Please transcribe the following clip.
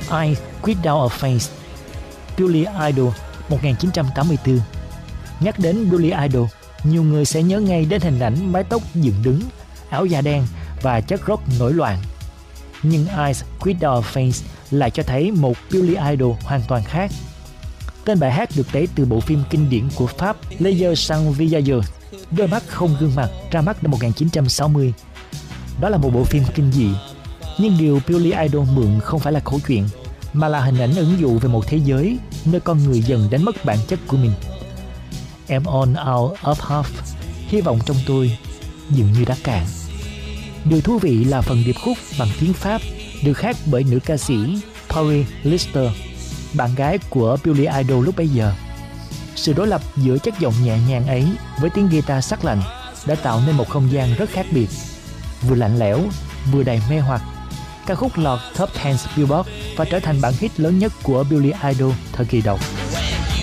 I Quit Down a Phase, Billy Idol 1984. Nhắc đến Billy Idol, nhiều người sẽ nhớ ngay đến hình ảnh mái tóc dựng đứng, áo da đen và chất rock nổi loạn. Nhưng I Quit Down a Phase lại cho thấy một Billy Idol hoàn toàn khác. Tên bài hát được lấy từ bộ phim kinh điển của Pháp Les Sans Visage, Đôi mắt không gương mặt, ra mắt năm 1960. Đó là một bộ phim kinh dị. Nhưng điều Billy Idol mượn không phải là câu chuyện, mà là hình ảnh ẩn dụ về một thế giới nơi con người dần đánh mất bản chất của mình. I'm on out of half, hy vọng trong tôi dường như đã cạn. Điều thú vị là phần điệp khúc bằng tiếng Pháp được hát bởi nữ ca sĩ Paris Lister, bạn gái của Billy Idol lúc bấy giờ. Sự đối lập giữa chất giọng nhẹ nhàng ấy với tiếng guitar sắc lạnh đã tạo nên một không gian rất khác biệt, vừa lạnh lẽo vừa đầy mê hoặc. Ca khúc lọt Top 10 Billboard và trở thành bản hit lớn nhất của Billy Idol thời kỳ đầu.